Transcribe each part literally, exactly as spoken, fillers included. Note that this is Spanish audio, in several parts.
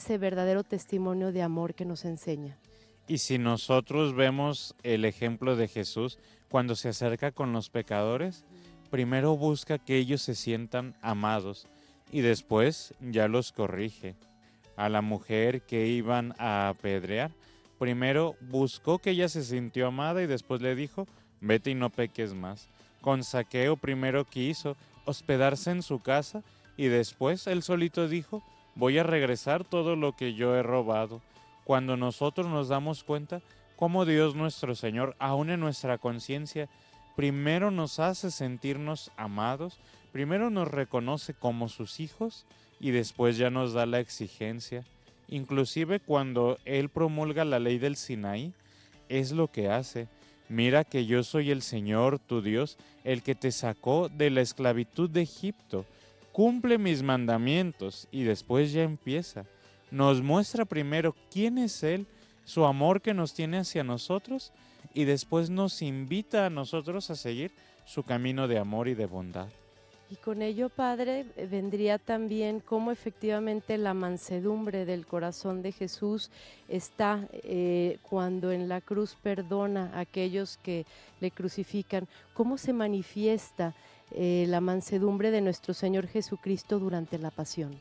ese verdadero testimonio de amor que nos enseña. Y si nosotros vemos el ejemplo de Jesús cuando se acerca con los pecadores, primero busca que ellos se sientan amados y después ya los corrige. A la mujer que iban a apedrear, primero buscó que ella se sintió amada y después le dijo, vete y no peques más. Con Zaqueo primero quiso hospedarse en su casa y después él solito dijo, voy a regresar todo lo que yo he robado. Cuando nosotros nos damos cuenta cómo Dios nuestro Señor, aún en nuestra conciencia, primero nos hace sentirnos amados, primero nos reconoce como sus hijos y después ya nos da la exigencia. Inclusive cuando Él promulga la ley del Sinaí, es lo que hace. Mira que yo soy el Señor, tu Dios, el que te sacó de la esclavitud de Egipto. Cumple mis mandamientos y después ya empieza. Nos muestra primero quién es Él, su amor que nos tiene hacia nosotros y después nos invita a nosotros a seguir su camino de amor y de bondad. Y con ello, Padre, eh, vendría también cómo efectivamente la mansedumbre del corazón de Jesús está eh, cuando en la cruz perdona a aquellos que le crucifican. ¿Cómo se manifiesta eh, la mansedumbre de nuestro Señor Jesucristo durante la pasión?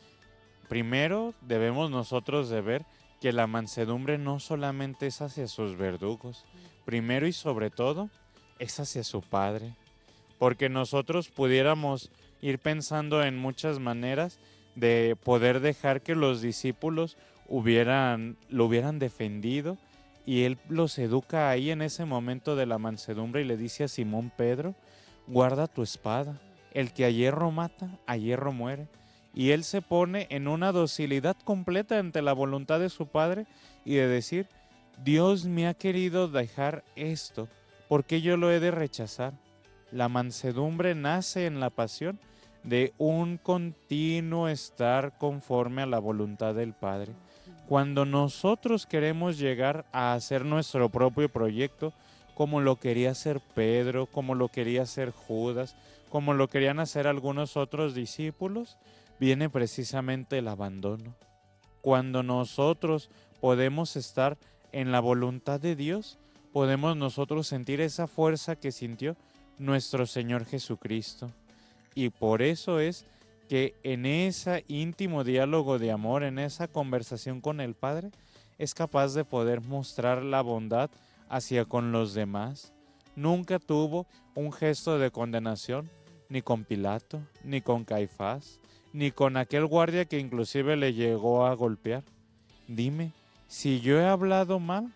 Primero debemos nosotros de ver que la mansedumbre no solamente es hacia sus verdugos, primero y sobre todo es hacia su Padre. Porque nosotros pudiéramos ir pensando en muchas maneras de poder dejar que los discípulos hubieran, lo hubieran defendido y él los educa ahí en ese momento de la mansedumbre y le dice a Simón Pedro, guarda tu espada, el que a hierro mata, a hierro muere. Y él se pone en una docilidad completa ante la voluntad de su Padre y de decir, Dios me ha querido dejar esto, ¿por qué yo lo he de rechazar? La mansedumbre nace en la pasión de un continuo estar conforme a la voluntad del Padre. Cuando nosotros queremos llegar a hacer nuestro propio proyecto, como lo quería hacer Pedro, como lo quería hacer Judas, como lo querían hacer algunos otros discípulos, viene precisamente el abandono. Cuando nosotros podemos estar en la voluntad de Dios, podemos nosotros sentir esa fuerza que sintió nuestro Señor Jesucristo. Y por eso es que en ese íntimo diálogo de amor, en esa conversación con el Padre, es capaz de poder mostrar la bondad hacia con los demás. Nunca tuvo un gesto de condenación, ni con Pilato, ni con Caifás, ni con aquel guardia que inclusive le llegó a golpear. Dime, si yo he hablado mal,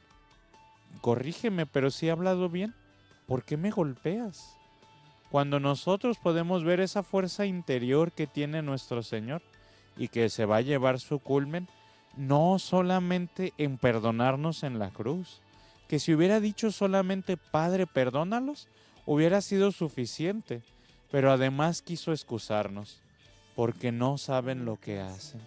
corrígeme, pero si he hablado bien, ¿por qué me golpeas? Cuando nosotros podemos ver esa fuerza interior que tiene nuestro Señor y que se va a llevar su culmen, no solamente en perdonarnos en la cruz, que si hubiera dicho solamente Padre, perdónalos, hubiera sido suficiente, pero además quiso excusarnos, porque no saben lo que hacen.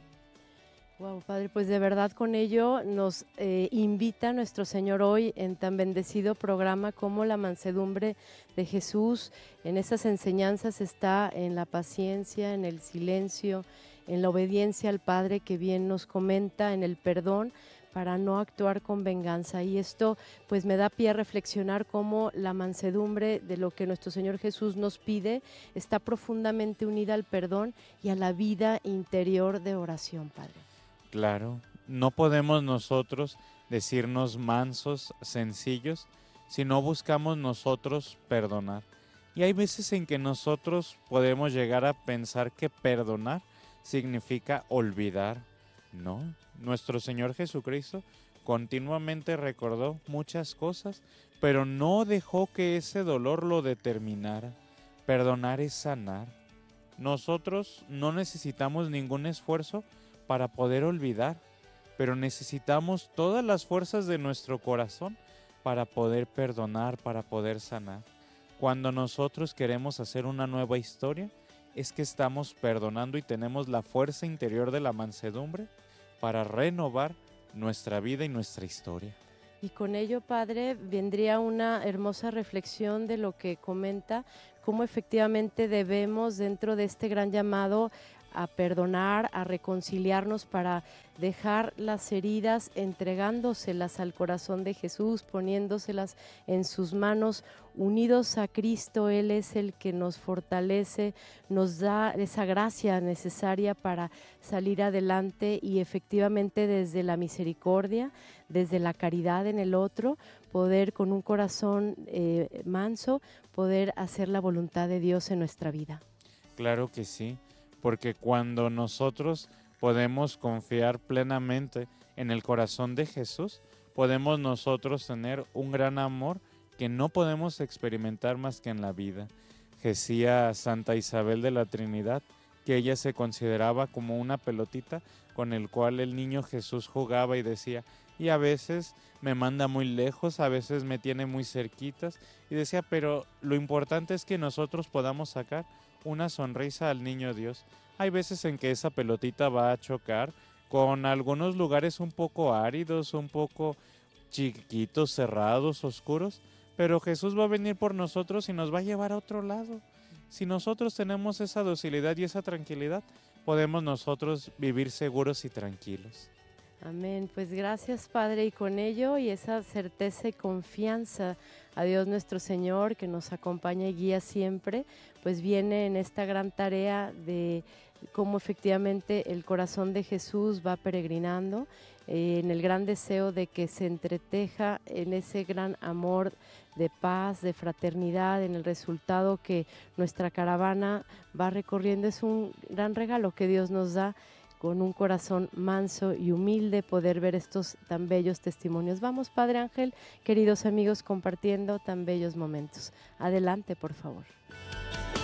Wow, Padre, pues de verdad con ello nos eh, invita nuestro Señor hoy en tan bendecido programa como la mansedumbre de Jesús. En esas enseñanzas está en la paciencia, en el silencio, en la obediencia al Padre que bien nos comenta, en el perdón para no actuar con venganza. Y esto pues me da pie a reflexionar cómo la mansedumbre de lo que nuestro Señor Jesús nos pide está profundamente unida al perdón y a la vida interior de oración, Padre. Claro, no podemos nosotros decirnos mansos, sencillos, si no buscamos nosotros perdonar. Y hay veces en que nosotros podemos llegar a pensar que perdonar significa olvidar. No, nuestro Señor Jesucristo continuamente recordó muchas cosas, pero no dejó que ese dolor lo determinara. Perdonar es sanar. Nosotros no necesitamos ningún esfuerzo para poder olvidar, pero necesitamos todas las fuerzas de nuestro corazón para poder perdonar, para poder sanar. Cuando nosotros queremos hacer una nueva historia, es que estamos perdonando y tenemos la fuerza interior de la mansedumbre para renovar nuestra vida y nuestra historia. Y con ello, Padre, vendría una hermosa reflexión de lo que comenta, cómo efectivamente debemos, dentro de este gran llamado a perdonar, a reconciliarnos para dejar las heridas, entregándoselas al corazón de Jesús, poniéndoselas en sus manos, unidos a Cristo. Él es el que nos fortalece, nos da esa gracia necesaria para salir adelante y efectivamente desde la misericordia, desde la caridad en el otro, poder con un corazón eh, manso, poder hacer la voluntad de Dios en nuestra vida. Claro que sí, porque cuando nosotros podemos confiar plenamente en el corazón de Jesús, podemos nosotros tener un gran amor que no podemos experimentar más que en la vida. Decía Santa Isabel de la Trinidad que ella se consideraba como una pelotita con el cual el niño Jesús jugaba y decía, y a veces me manda muy lejos, a veces me tiene muy cerquitas, y decía, pero lo importante es que nosotros podamos sacar una sonrisa al niño Dios. Hay veces en que esa pelotita va a chocar con algunos lugares un poco áridos, un poco chiquitos, cerrados, oscuros, pero Jesús va a venir por nosotros y nos va a llevar a otro lado. Si nosotros tenemos esa docilidad y esa tranquilidad, podemos nosotros vivir seguros y tranquilos. Amén, pues gracias Padre, y con ello y esa certeza y confianza a Dios nuestro Señor que nos acompaña y guía siempre, pues viene en esta gran tarea de cómo efectivamente el corazón de Jesús va peregrinando, eh, en el gran deseo de que se entreteja en ese gran amor de paz, de fraternidad, en el resultado que nuestra caravana va recorriendo. Es un gran regalo que Dios nos da, con un corazón manso y humilde, poder ver estos tan bellos testimonios. Vamos, Padre Ángel, queridos amigos, compartiendo tan bellos momentos. Adelante, por favor.